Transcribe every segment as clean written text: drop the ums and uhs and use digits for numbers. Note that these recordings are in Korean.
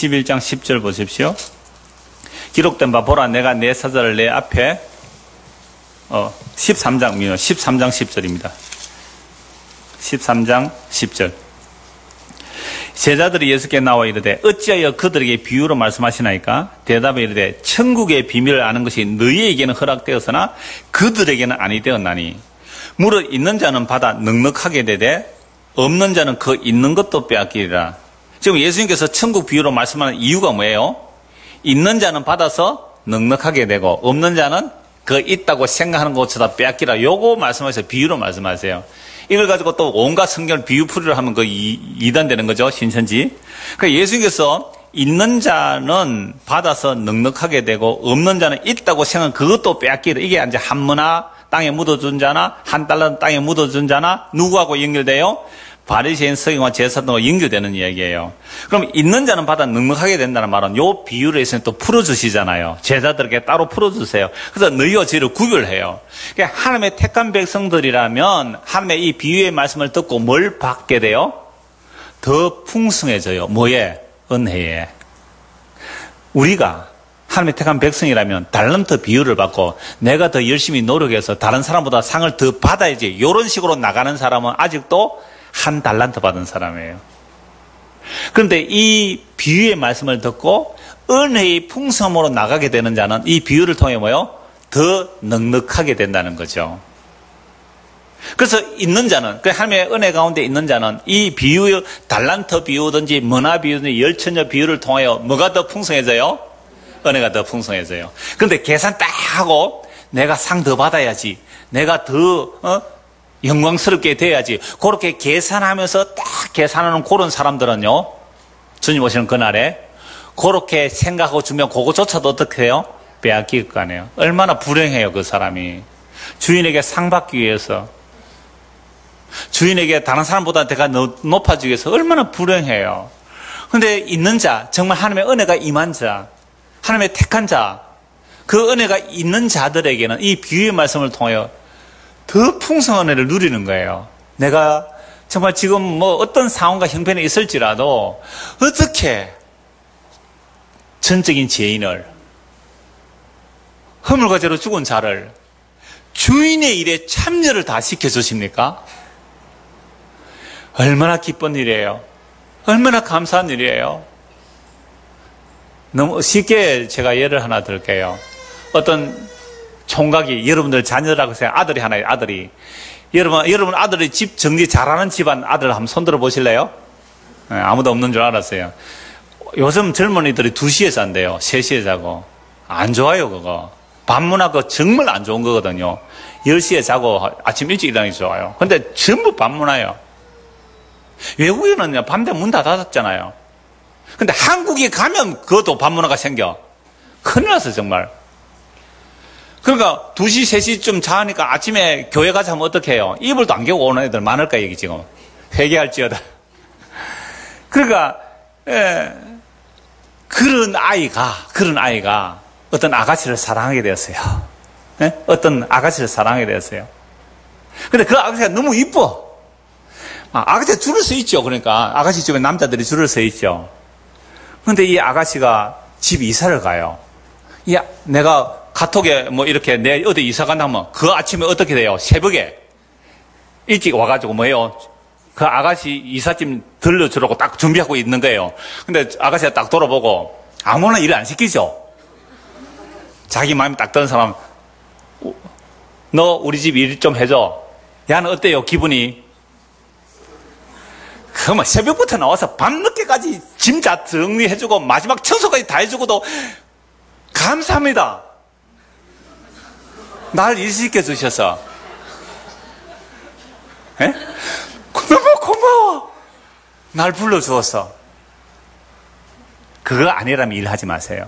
11장 10절 보십시오. 기록된 바 보라 내가 내 사자를 내 앞에 13장 10절입니다. 13장 10절. 제자들이 예수께 나와 이르되 어찌하여 그들에게 비유로 말씀하시나이까? 대답에 이르되 천국의 비밀을 아는 것이 너희에게는 허락되었으나 그들에게는 아니 되었나니 무릇 있는 자는 받아 넉넉하게 되되 없는 자는 그 있는 것도 빼앗기리라. 지금 예수님께서 천국 비유로 말씀하는 이유가 뭐예요? 있는 자는 받아서 넉넉하게 되고 없는 자는 그 있다고 생각하는 것보다 빼앗기라. 요거 말씀하셔서 비유로 말씀하세요. 이걸 가지고 또 온갖 성경을 비유풀이를 하면 그 이단되는 거죠. 신천지. 그러니까 예수님께서 있는 자는 받아서 넉넉하게 되고 없는 자는 있다고 생각하는 그것도 빼앗기다. 이게 이제 한 문화 땅에 묻어준 자나 한 달러 땅에 묻어준 자나 누구하고 연결돼요? 바리새인 서기관과 제사장과 연결되는 이야기예요. 그럼 있는 자는 받아 넉넉하게 된다는 말은 요 비유를 예수님 또 풀어주시잖아요. 제자들에게 따로 풀어주세요. 그래서 너희와 저희를 구별해요. 그러니까 하나님의 택한 백성들이라면 하나님의 이 비유의 말씀을 듣고 뭘 받게 돼요? 더 풍성해져요. 뭐에? 은혜에. 우리가 하나님의 택한 백성이라면 달란트 비유를 받고 내가 더 열심히 노력해서 다른 사람보다 상을 더 받아야지 이런 식으로 나가는 사람은 아직도 한 달란트 받은 사람이에요. 그런데 이 비유의 말씀을 듣고 은혜의 풍성함으로 나가게 되는 자는 이 비유를 통해 뭐요? 더 넉넉하게 된다는 거죠. 그래서 있는 자는, 그 하나님의 은혜 가운데 있는 자는 이 비유, 달란트 비유든지 문화 비유든지 열처녀 비유를 통해 뭐가 더 풍성해져요? 은혜가 더 풍성해져요. 그런데 계산 딱 하고 내가 상 더 받아야지, 내가 더 영광스럽게 돼야지, 그렇게 계산하면서 딱 계산하는 그런 사람들은요, 주님 오시는 그날에 그렇게 생각하고 주면 그거조차도 어떻게 해요? 빼앗길 거 아니에요. 얼마나 불행해요, 그 사람이. 주인에게 상 받기 위해서, 주인에게 다른 사람보다 내가 높아지기 위해서 얼마나 불행해요. 그런데 있는 자, 정말 하나님의 은혜가 임한 자, 하나님의 택한 자, 그 은혜가 있는 자들에게는 이 비유의 말씀을 통하여 더 풍성한 은혜를 누리는 거예요. 내가 정말 지금 뭐 어떤 상황과 형편에 있을지라도 어떻게 전적인 죄인을, 허물과 죄로 죽은 자를 주인의 일에 참여를 다 시켜주십니까? 얼마나 기쁜 일이에요. 얼마나 감사한 일이에요. 너무 쉽게 제가 예를 하나 들게요. 어떤 총각이 여러분들 자녀라고 해서 아들이 하나요, 아들이. 여러분 아들이 집 정리 잘하는 집안 아들 한번 손들어 보실래요? 네, 아무도 없는 줄 알았어요. 요즘 젊은이들이 2시에 잔대요. 3시에 자고. 안 좋아요, 그거. 밤문화 그거 정말 안 좋은 거거든요. 10시에 자고 아침 일찍 일어나기 좋아요. 근데 전부 밤문화예요. 외국에는요, 밤새 문 다 닫았잖아요. 근데 한국에 가면 그것도 밤문화가 생겨. 큰일 났어, 정말. 그러니까 2시, 3시쯤 자니까 아침에 교회 가서 하면 어떻게 해요? 이불도 안 겨고 오는 애들 많을까, 여기 지금. 회개할지어다. 그러니까, 그런 아이가 어떤 아가씨를 사랑하게 되었어요. 어떤 아가씨를 사랑하게 되었어요. 근데 그 아가씨가 너무 이뻐. 아가씨가 줄을 서 있죠. 그러니까 아가씨 집에 남자들이 줄을 서 있죠. 근데 이 아가씨가 집 이사를 가요. 내가 카톡에 뭐 이렇게 내 어디 이사 간다면 그 아침에 어떻게 돼요? 새벽에 일찍 와가지고 뭐예요? 그 아가씨 이삿짐 들려주라고 딱 준비하고 있는 거예요. 근데 아가씨가 딱 돌아보고 아무나 일을 안 시키죠. 자기 마음에 딱 드는 사람, 너 우리 집 일 좀 해줘. 야는 어때요? 기분이? 그러면 새벽부터 나와서 밤늦게까지 짐 다 정리해주고 마지막 청소까지 다 해주고도 감사합니다. 날 일시켜 주셔서. 너무 고마워. 날 불러주어서. 그거 아니라면 일하지 마세요.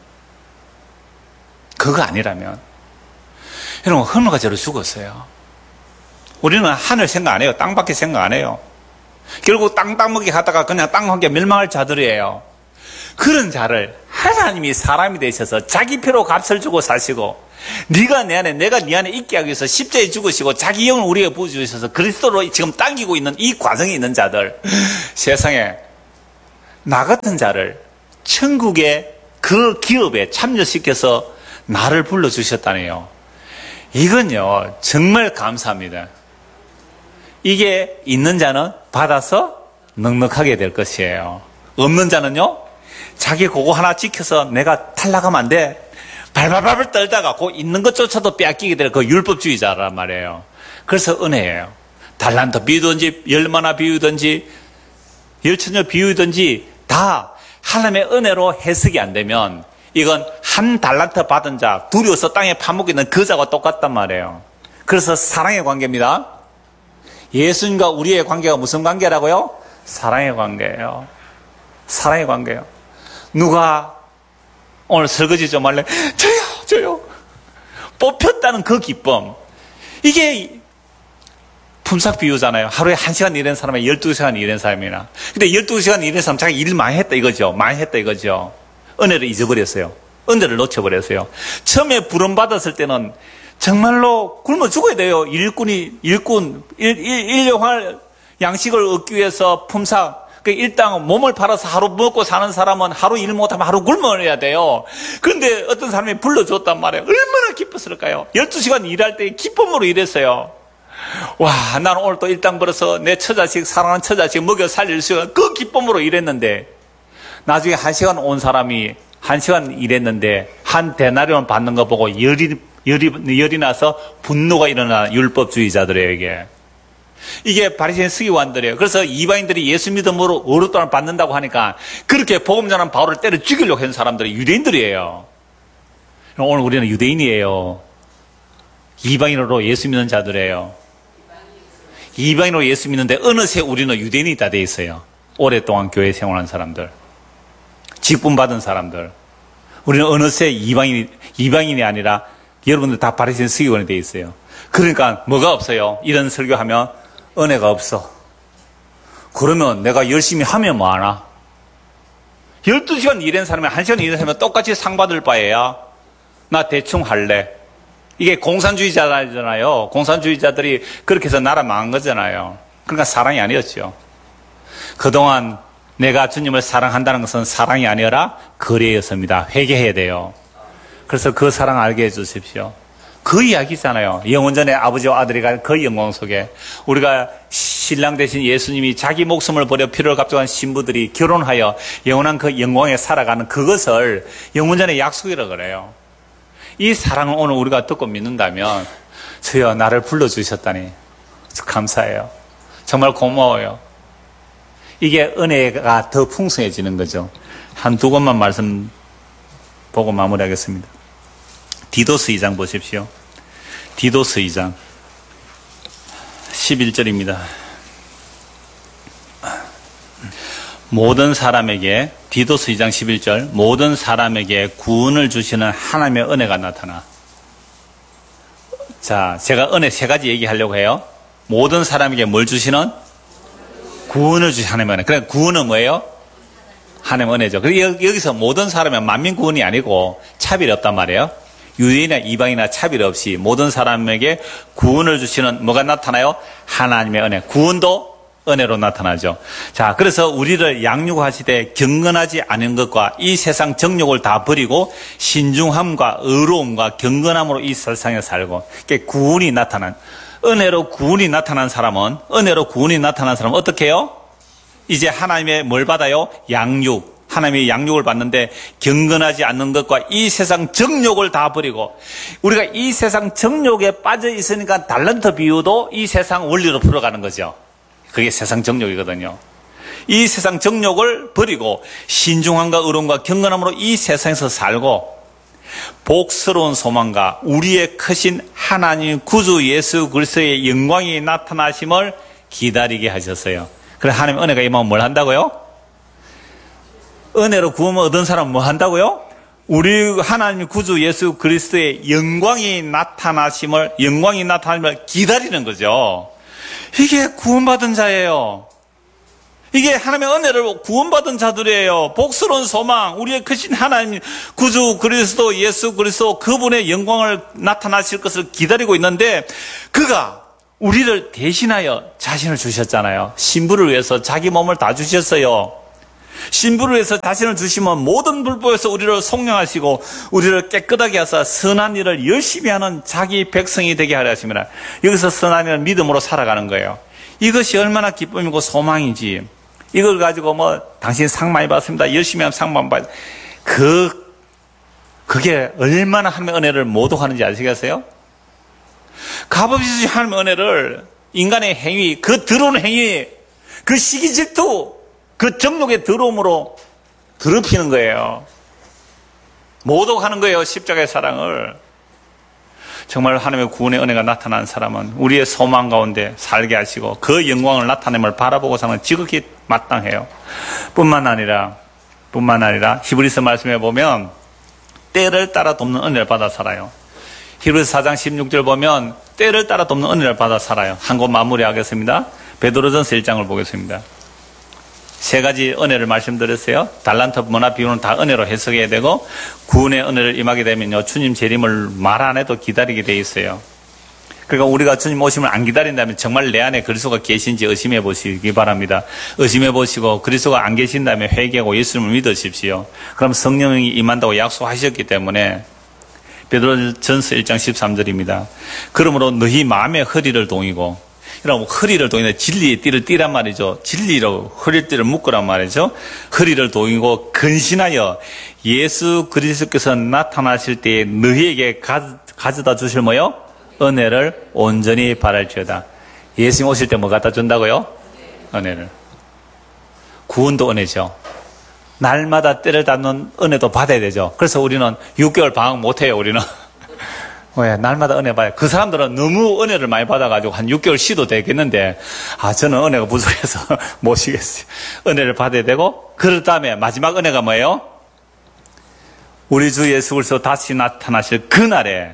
그거 아니라면. 여러분, 허물과 죄로 죽었어요. 우리는 하늘 생각 안 해요. 땅밖에 생각 안 해요. 결국 땅 따먹기 하다가 그냥 땅 한 개 멸망할 자들이에요. 그런 자를 하나님이 사람이 되셔서 자기 피로 값을 주고 사시고, 네가 내 안에 내가 네 안에 있게 하기 위해서 십자가에 죽으시고 자기 영을 우리에게 부어주셔서 그리스도로 지금 당기고 있는 이 과정에 있는 자들, 세상에 나 같은 자를 천국의 그 기업에 참여시켜서 나를 불러주셨다네요. 이건요, 정말 감사합니다. 이게 있는 자는 받아서 넉넉하게 될 것이에요. 없는 자는요, 자기 그거 하나 지켜서 내가 탈락하면 안 돼. 발발발 떨다가 그 있는 것조차도 빼앗기게 될 그 율법주의자란 말이에요. 그래서 은혜예요. 달란트 비우든지, 열마나 비우든지, 열처녀 비우든지, 다 하나님의 은혜로 해석이 안 되면 이건 한 달란트 받은 자, 두려워서 땅에 파묻기는 그 자와 똑같단 말이에요. 그래서 사랑의 관계입니다. 예수님과 우리의 관계가 무슨 관계라고요? 사랑의 관계예요. 사랑의 관계예요. 누가 오늘 설거지 좀 할래? 저요. 뽑혔다는 그 기쁨. 이게 품삯 비유잖아요. 하루에 1시간 일하는 사람이 12시간 일하는 사람이나. 근데 12시간 일하는 사람 자기 일 많이 했다 이거죠. 많이 했다 이거죠. 은혜를 잊어버렸어요. 은혜를 놓쳐버렸어요. 처음에 부름받았을 때는 정말로 굶어 죽어야 돼요. 일용할 양식을 얻기 위해서 품삯. 일단 몸을 팔아서 하루 먹고 사는 사람은 하루 일 못하면 하루 굶어야 돼요. 그런데 어떤 사람이 불러줬단 말이에요. 얼마나 기뻤을까요? 12시간 일할 때 기쁨으로 일했어요. 와, 나는 오늘 또 일당 벌어서 내 처자식, 사랑하는 처자식 먹여 살릴 수 있는 그 기쁨으로 일했는데, 나중에 1시간 온 사람이 1시간 일했는데 한 데나리온 받는 거 보고 열이 나서 분노가 일어나 율법주의자들에게. 이게 바리새인 서기관들이에요. 그래서 이방인들이 예수 믿음으로 어렵다는 받는다고 하니까 그렇게 복음 전하는 바울을 때려 죽이려고 하는 사람들이 유대인들이에요. 오늘 우리는 유대인이에요. 이방인으로 예수 믿는 자들이에요. 이방인으로 예수 믿는데 어느새 우리는 유대인이 다 돼 있어요. 오랫동안 교회 생활한 사람들, 직분 받은 사람들. 우리는 어느새 이방인이 아니라 여러분들 다 바리새인 서기관이 돼 있어요. 그러니까 뭐가 없어요? 이런 설교하면 은혜가 없어. 그러면 내가 열심히 하면 뭐하나? 12시간 일한 사람이 1시간 일한 사람이 똑같이 상 받을 바에야 나 대충 할래. 이게 공산주의자잖아요. 공산주의자들이 그렇게 해서 나라 망한 거잖아요. 그러니까 사랑이 아니었죠. 그동안 내가 주님을 사랑한다는 것은 사랑이 아니라 거래였습니다. 회개해야 돼요. 그래서 그 사랑 알게 해주십시오. 그 이야기잖아요. 영원전에 아버지와 아들이 간 그 영광 속에 우리가 신랑 대신 예수님이 자기 목숨을 버려 피를 값져간 신부들이 결혼하여 영원한 그 영광에 살아가는 그것을 영원전의 약속이라고 그래요. 이 사랑을 오늘 우리가 듣고 믿는다면 주여 나를 불러주셨다니 감사해요. 정말 고마워요. 이게 은혜가 더 풍성해지는 거죠. 한두 권만 말씀 보고 마무리하겠습니다. 디도스 2장 보십시오. 디도스 2장 11절입니다. 모든 사람에게, 디도스 2장 11절, 모든 사람에게 구원을 주시는 하나님의 은혜가 나타나. 자, 제가 은혜 세 가지 얘기하려고 해요. 모든 사람에게 뭘 주시는? 구원을 주시는 하나님의 은혜. 그러니까 구원은 뭐예요? 하나님의 은혜죠. 그리고 여기서 모든 사람은 만민 구원이 아니고 차별이 없단 말이에요. 유대인이나 이방이나 차별 없이 모든 사람에게 구원을 주시는 뭐가 나타나요? 하나님의 은혜. 구원도 은혜로 나타나죠. 자, 그래서 우리를 양육하시되 경건하지 않은 것과 이 세상 정욕을 다 버리고 신중함과 의로움과 경건함으로 이 세상에 살고, 그게 구원이 나타난, 은혜로 구원이 나타난 사람은 어떻게 해요? 이제 하나님의 뭘 받아요? 양육. 하나님의 양육을 받는데 경건하지 않는 것과 이 세상 정욕을 다 버리고, 우리가 이 세상 정욕에 빠져 있으니까 달란트 비유도 이 세상 원리로 풀어가는 거죠. 그게 세상 정욕이거든요. 이 세상 정욕을 버리고 신중함과 의로움과 경건함으로 이 세상에서 살고, 복스러운 소망과 우리의 크신 하나님 구주 예수 그리스도의 영광이 나타나심을 기다리게 하셨어요. 그래 하나님 은혜가 임하면 뭘 한다고요? 은혜로 구원을 얻은 사람은 뭐 한다고요? 우리 하나님 구주 예수 그리스도의 영광이 나타나심을 기다리는 거죠. 이게 구원받은 자예요. 이게 하나님의 은혜를 구원받은 자들이에요. 복스러운 소망, 우리의 크신 하나님 구주 그리스도 예수 그리스도 그분의 영광을 나타나실 것을 기다리고 있는데, 그가 우리를 대신하여 자신을 주셨잖아요. 신부를 위해서 자기 몸을 다 주셨어요. 신부를 위해서 자신을 주시면 모든 불법에서 우리를 속량하시고 우리를 깨끗하게 하사 선한 일을 열심히 하는 자기 백성이 되게 하려 하십니다. 여기서 선한 일을 믿음으로 살아가는 거예요. 이것이 얼마나 기쁨이고 소망이지. 이걸 가지고 당신 상 많이 받습니다. 열심히 하면 상 많이 받. 그게 얼마나 하나님의 은혜를 모독하는지 아시겠어요? 값없이 하나님의 은혜를 인간의 행위, 그 더러운 행위, 그 시기 질투, 그 정욕의 더러움으로 더럽히는 거예요. 모독하는 거예요. 십자가의 사랑을. 정말 하나님의 구원의 은혜가 나타난 사람은 우리의 소망 가운데 살게 하시고 그 영광을 나타냄을 바라보고 사는 지극히 마땅해요. 뿐만 아니라 히브리서 말씀에 보면 때를 따라 돕는 은혜를 받아 살아요. 히브리서 4장 16절 보면 때를 따라 돕는 은혜를 받아 살아요. 한 곳 마무리하겠습니다. 베드로전서 1장을 보겠습니다. 세 가지 은혜를 말씀드렸어요. 달란트, 문화, 비유는 다 은혜로 해석해야 되고 구원의 은혜를 임하게 되면요, 주님 재림을 말 안 해도 기다리게 돼 있어요. 그러니까 우리가 주님 오심을 안 기다린다면 정말 내 안에 그리스도가 계신지 의심해 보시기 바랍니다. 의심해 보시고 그리스도가 안 계신다면 회개하고 예수님을 믿으십시오. 그럼 성령이 임한다고 약속하셨기 때문에 베드로전서 1장 13절입니다. 그러므로 너희 마음의 허리를 동이고, 여러분, 허리를 동이는 진리의 띠를 띠란 말이죠. 진리로 허리띠를 묶으란 말이죠. 허리를 동이고 근신하여 예수 그리스도께서 나타나실 때에 너희에게 가져다 주실 뭐요? 은혜를 온전히 바랄지어다. 예수님 오실 때 뭐 갖다 준다고요? 은혜를. 구원도 은혜죠. 날마다 때를 닿는 은혜도 받아야 되죠. 그래서 우리는 6개월 방학 못해요, 우리는. 왜? 날마다 은혜 받아요. 그 사람들은 너무 은혜를 많이 받아가지고 한 6개월 쉬도 되겠는데, 저는 은혜가 부족해서 못 쉬겠어요. 은혜를 받아야 되고, 그 다음에 마지막 은혜가 뭐예요? 우리 주 예수 그리스도 다시 나타나실 그날에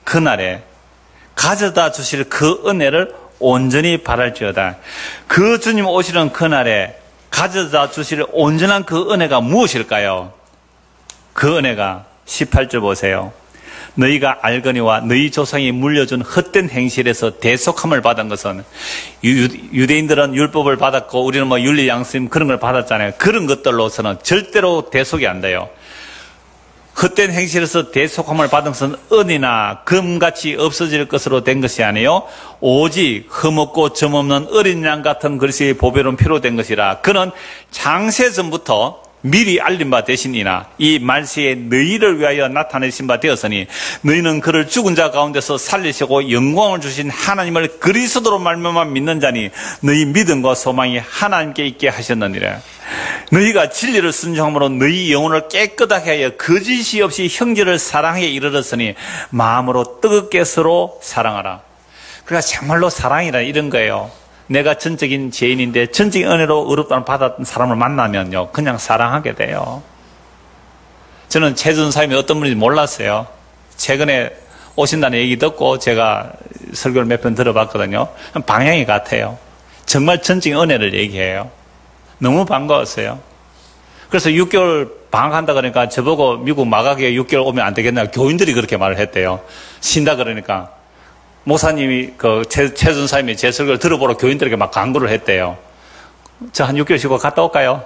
가져다 주실 그 은혜를 온전히 바랄지어다. 그 주님 오시는 그날에 가져다 주실 온전한 그 은혜가 무엇일까요? 그 은혜가 18절 보세요. 너희가 알거니와 너희 조상이 물려준 헛된 행실에서 대속함을 받은 것은, 유대인들은 율법을 받았고 우리는 윤리 양심 그런 걸 받았잖아요. 그런 것들로서는 절대로 대속이 안 돼요. 헛된 행실에서 대속함을 받은 것은 은이나 금같이 없어질 것으로 된 것이 아니요 오직 흠없고 점없는 어린 양 같은 그리스도의 보배로운 피로 된 것이라. 그는 창세전부터 미리 알린 바 되시니나 이 말세에 너희를 위하여 나타내신 바 되었으니 너희는 그를 죽은 자 가운데서 살리시고 영광을 주신 하나님을 그리스도로 말미암아 믿는 자니 너희 믿음과 소망이 하나님께 있게 하셨느니라. 너희가 진리를 순종함으로 너희 영혼을 깨끗하게 하여 거짓이 없이 형제를 사랑에 이르렀으니 마음으로 뜨겁게 서로 사랑하라. 그러니까 정말로 사랑이라 이런 거예요. 내가 전적인 죄인인데 전적인 은혜로 의롭다는 받았던 사람을 만나면요, 그냥 사랑하게 돼요. 저는 최준사님이 어떤 분인지 몰랐어요. 최근에 오신다는 얘기 듣고 제가 설교를 몇 번 들어봤거든요. 방향이 같아요. 정말 전적인 은혜를 얘기해요. 너무 반가웠어요. 그래서 6개월 방학한다 그러니까 저보고 미국 마가기에 6개월 오면 안 되겠나, 교인들이 그렇게 말을 했대요. 쉰다 그러니까 목사님이 최준사님이 제 설교를 들어보러 교인들에게 막 강구를 했대요. 저 한 6개월 쉬고 갔다 올까요?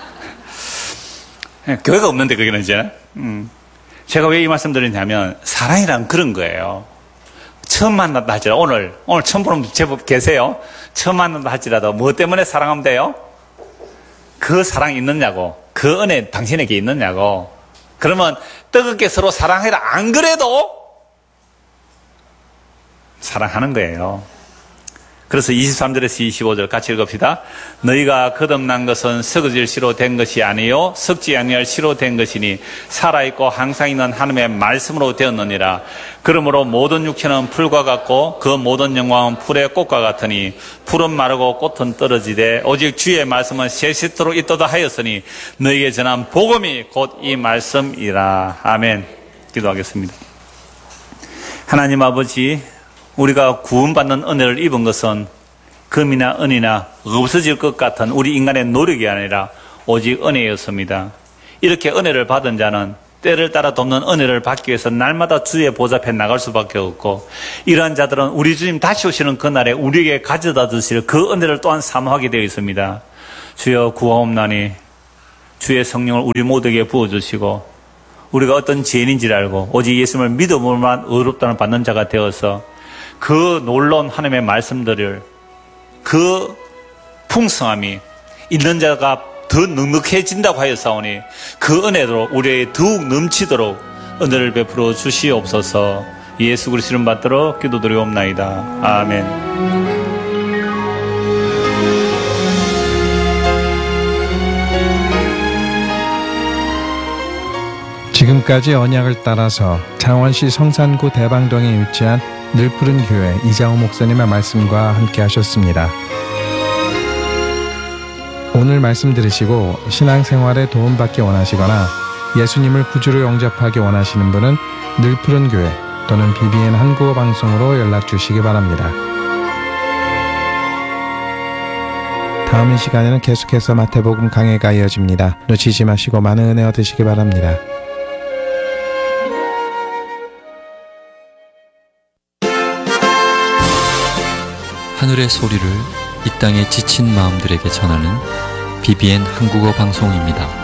교회가 없는데 거기는 이제. 제가 왜 이 말씀 드리냐면 사랑이란 그런 거예요. 처음 만난다 할지라도 오늘 처음 보는 분 제법 계세요. 처음 만난다 할지라도 뭐 때문에 사랑하면 돼요? 그 사랑이 있느냐고, 그 은혜 당신에게 있느냐고. 그러면 뜨겁게 서로 사랑해라. 안 그래도 사랑하는 거예요. 그래서 23절에서 25절 같이 읽읍시다. 너희가 거듭난 것은 썩어질 씨로 된 것이 아니요 썩지 아니할 씨로 된 것이니 살아있고 항상 있는 하나님의 말씀으로 되었느니라. 그러므로 모든 육체는 풀과 같고 그 모든 영광은 풀의 꽃과 같으니 풀은 마르고 꽃은 떨어지되 오직 주의 말씀은 세세토록 있도다 하였으니 너희에게 전한 복음이 곧 이 말씀이라. 아멘. 기도하겠습니다. 하나님 아버지, 우리가 구원받는 은혜를 입은 것은 금이나 은이나 없어질 것 같은 우리 인간의 노력이 아니라 오직 은혜였습니다. 이렇게 은혜를 받은 자는 때를 따라 돕는 은혜를 받기 위해서 날마다 주의 보좌 앞에 나갈 수밖에 없고, 이러한 자들은 우리 주님 다시 오시는 그날에 우리에게 가져다 주실 그 은혜를 또한 사모하게 되어 있습니다. 주여 구하옵나니 주의 성령을 우리 모두에게 부어주시고 우리가 어떤 죄인인지를 알고 오직 예수님을 믿음으로만 의롭다는 받는 자가 되어서 그 놀라운 하나님의 말씀들을 그 풍성함이 있는 자가 더 넉넉해진다고 하였사오니 그 은혜로 우리에게 더욱 넘치도록 은혜를 베풀어 주시옵소서. 예수 그리스도 이름 받들어 기도드리옵나이다. 아멘. 지금까지 언약을 따라서 창원시 성산구 대방동에 위치한 늘푸른 교회 이장호 목사님의 말씀과 함께 하셨습니다. 오늘 말씀 들으시고 신앙생활에 도움받기 원하시거나 예수님을 구주로 영접하기 원하시는 분은 늘푸른 교회 또는 BBN 한국어 방송으로 연락 주시기 바랍니다. 다음 시간에는 계속해서 마태복음 강해가 이어집니다. 놓치지 마시고 많은 은혜 얻으시기 바랍니다. 하늘의 소리를 이 땅의 지친 마음들에게 전하는 BBN 한국어 방송입니다.